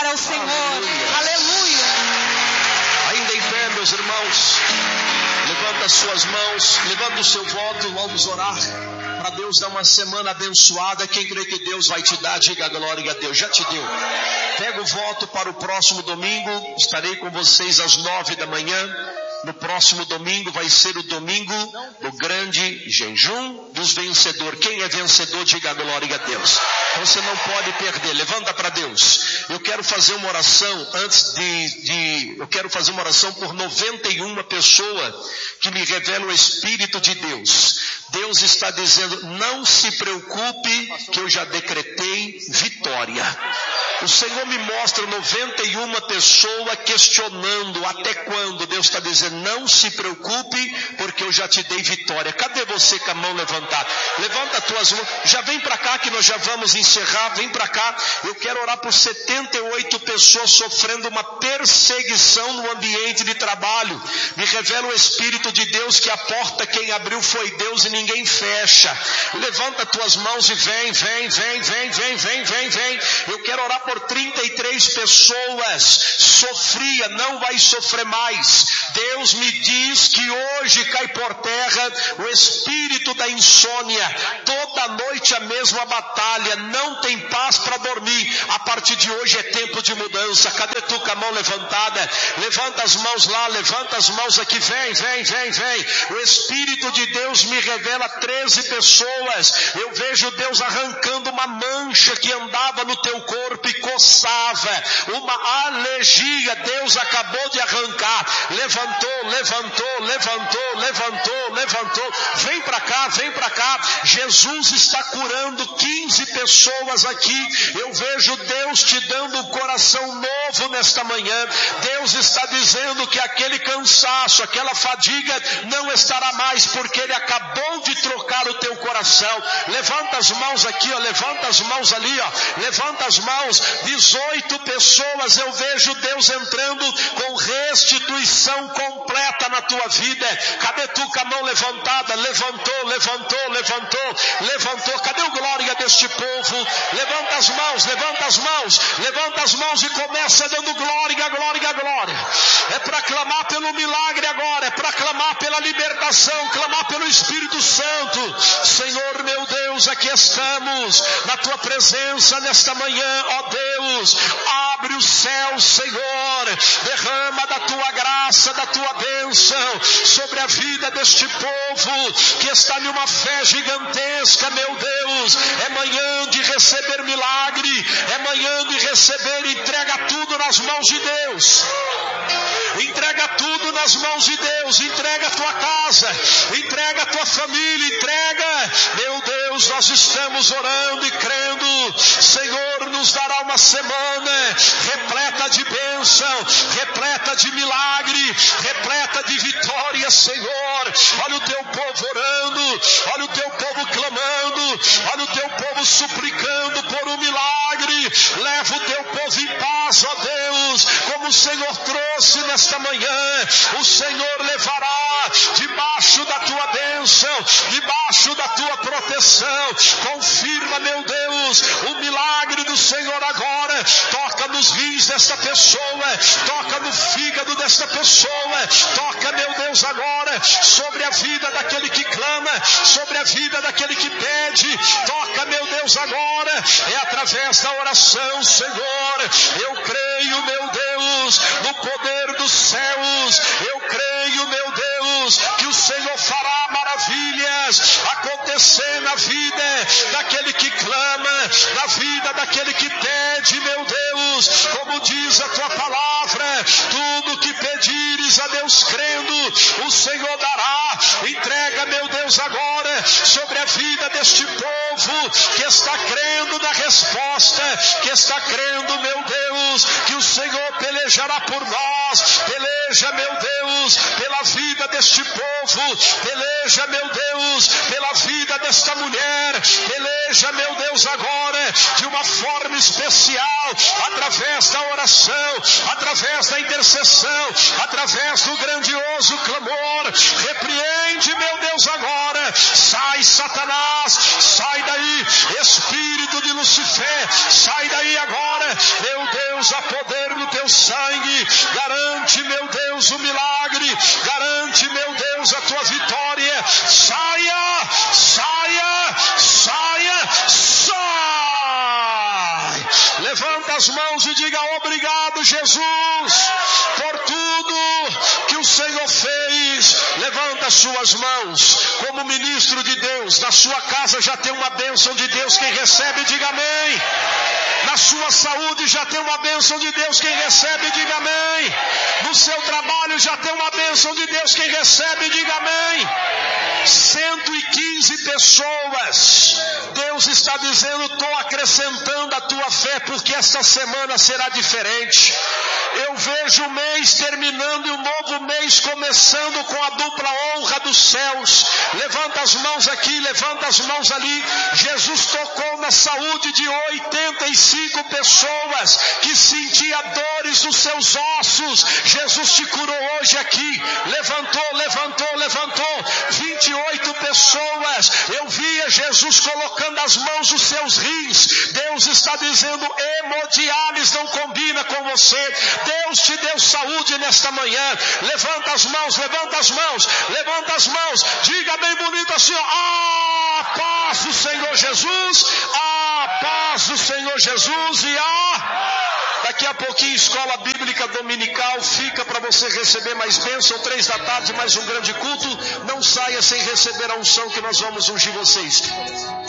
ao Senhor. Aleluia. Ainda em pé, meus irmãos, levanta as suas mãos, levanta o seu voto, vamos orar para Deus dar uma semana abençoada. Quem crê que Deus vai te dar, diga glória a Deus. Já te deu. Pega o voto para o próximo domingo. Estarei com vocês às 9 da manhã. No próximo domingo vai ser o domingo do grande jejum dos vencedores. Quem é vencedor, diga glória a Deus. Então você não pode perder. Levanta para Deus. Eu quero fazer uma oração eu quero fazer uma oração por 91 pessoas que me revelam o Espírito de Deus. Deus está dizendo: não se preocupe, que eu já decretei vitória. O Senhor me mostra 91 pessoas questionando até quando. Deus está dizendo: não se preocupe, porque eu já te dei vitória. Cadê você com a mão levantada? Levanta as tuas mãos. Já vem para cá que nós já vamos encerrar. Vem para cá. Eu quero orar por 78 pessoas sofrendo uma perseguição no ambiente de trabalho. Me revela o Espírito de Deus que a porta quem abriu foi Deus e ninguém fecha. Levanta as tuas mãos e vem. Eu quero orar por 33 pessoas. Sofria, não vai sofrer mais. Deus me diz que hoje cai por terra o espírito da insônia. Toda noite a mesma batalha, não tem paz para dormir. A partir de hoje é tempo de mudança. Cadê tu com a mão levantada? Levanta as mãos lá, levanta as mãos aqui. Vem. O Espírito de Deus me revela 13 pessoas. Eu vejo Deus arrancando uma mancha que andava no teu corpo e coçava, uma alergia. Deus acabou de arrancar. Levantou. Vem para cá. Jesus está curando 15 pessoas aqui. Eu vejo Deus te dando um coração novo nesta manhã. Deus está dizendo que aquele cansaço, aquela fadiga não estará mais, porque Ele acabou de trocar o teu coração. Levanta as mãos aqui, ó. Levanta as mãos ali, ó. Levanta as mãos. 18 pessoas. Eu vejo Deus entrando com restituição completa na tua vida. Cadê tu com a mão levantada? Levantou. Cadê o glória deste povo? Levanta as mãos e começa dando glória. É para clamar pelo milagre agora, é para clamar pela libertação, clamar pelo Espírito Santo. Senhor meu Deus, aqui estamos na tua presença nesta manhã, ó Deus. Abre o céu, Senhor, derrama da tua graça, da tua bênção sobre a vida deste povo que está numa fé gigantesca, meu Deus. É manhã de receber milagre, é manhã de receber. Entrega tudo nas mãos de Deus. Entrega tudo nas mãos de Deus. Entrega a tua casa, entrega a tua família, entrega. Meu Deus, nós estamos orando e crendo. Senhor, nos dará uma semana repleta de bênção, repleta de milagre, repleta de vitória, Senhor. Olha o teu povo orando, olha o teu povo clamando, olha o teu povo suplicando por um milagre. Leva o teu povo em paz, ó Deus, como o Senhor trouxe nesta manhã. O Senhor levará debaixo da tua bênção, debaixo da tua proteção. Confirma, meu Deus, o milagre do Senhor agora. Toca nos rins desta pessoa, toca no fígado desta pessoa, toca, meu Deus, agora sobre a vida daquele que clama, sobre a vida daquele que pede. Toca, meu Deus, agora. É através da oração, Senhor. Eu creio, meu Deus, no poder dos céus. Eu creio, meu Deus, que o Senhor fará maravilhas acontecer na vida daquele que clama, na vida daquele que pede, meu Deus. Como diz a tua palavra, tudo que pedires a Deus crendo, o Senhor dará. Entrega, meu Deus, agora sobre a vida deste povo que está crendo na resposta, que está crendo, meu Deus, que o Senhor pelejará por nós. Peleja, meu Deus, pela vida deste povo. Peleja, meu Deus, pela vida desta mulher. Peleja, meu Deus, agora de uma forma especial, através da oração, através da intercessão, através do grandioso clamor. Repreende, meu Deus, agora. Sai, Satanás, sai daí, espírito de Lucifer, sai daí agora, meu Deus. Deus, há poder no teu sangue. Garante, meu Deus, o milagre. Garante, meu Deus, a tua vitória. Saia, saia, saia, sai. Levanta as mãos e diga: obrigado, Jesus, por tudo que o Senhor fez. Levanta as suas mãos como ministro de Deus. Na sua casa já tem uma bênção de Deus. Quem recebe, diga amém. Na sua saúde já tem uma bênção de Deus. Quem recebe, diga amém. No seu trabalho já tem uma bênção de Deus. Quem recebe, diga amém. 115 pessoas. Deus está dizendo: estou acrescentando a tua fé, porque esta semana será diferente. Eu vejo o mês terminando e um novo mês começando com a dupla honra dos céus. Levanta as mãos aqui, levanta as mãos ali. Jesus tocou na saúde de 85 pessoas que sentia dores nos seus ossos. Jesus te curou hoje aqui. Levantou, levantou, levantou. 28 pessoas. Eu via Jesus colocando as mãos nos seus rins. Deus está dizendo: hemodiálise não combina com você. Deus te deu saúde nesta manhã. Levanta as mãos, levanta as mãos, levanta as mãos. Diga bem bonito assim: a paz do Senhor Jesus, a paz do Senhor Jesus e Daqui a pouquinho, escola bíblica dominical fica para você receber mais bênção. 3 da tarde, mais um grande culto. Não saia sem receber a unção que nós vamos ungir vocês.